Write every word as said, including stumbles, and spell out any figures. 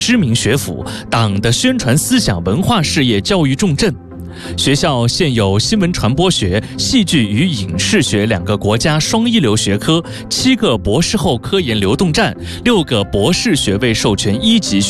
知名学府，党的宣传思想文化事业教育重镇。学校现有新闻传播学、戏剧与影视学两个国家双一流学科，七个博士后科研流动站，六个博士学位授权一级学